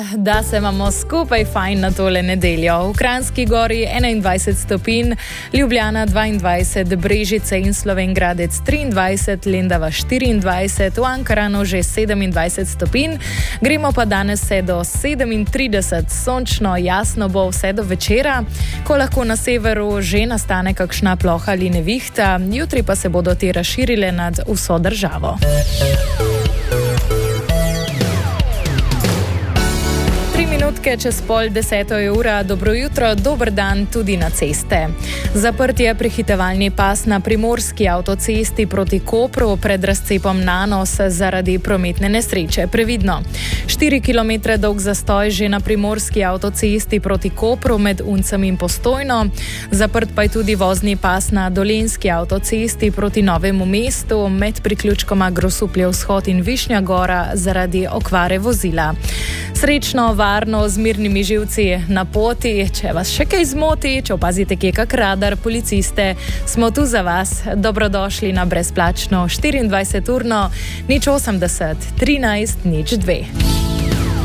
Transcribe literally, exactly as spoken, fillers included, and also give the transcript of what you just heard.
Da se imamo skupaj fajn na tole nedeljo. V Kranjski Gori enaindvajset stopinj, Ljubljana dvaindvajset, Brežice in Slovenj Gradec triindvajset, Lendava štiriindvajset, v Ankaranu že sedemindvajset stopinj. Gremo pa danes vse do sedemintrideset, sončno, jasno bo vse do večera, ko lahko na severu že nastane kakšna ploha ali nevihta, jutri pa se bodo te razširile nad vso državo. Minutke čez pol deseto je ura, dobro jutro, dober dan tudi na ceste. Zaprt je prehitevalni pas na primorski avtocesti proti Kopru pred razcepom Nanos zaradi prometne nesreče. Previdno. štiri kilometre dolg zastoj že na primorski avtocesti proti Kopru med Uncem in Postojno. Zaprt pa je tudi vozni pas na dolenjski avtocesti proti Novemu mestu med priključkoma Grosuplje vzhod in Višnja Gora zaradi okvare vozila. Srečno, varno, z mirnimi živci na poti. Če vas še kaj zmoti, če opazite kje kak radar, policiste, smo tu za vas. Dobrodošli na brezplačno štiriindvajseturno nič osemdeset trinajst nič dve.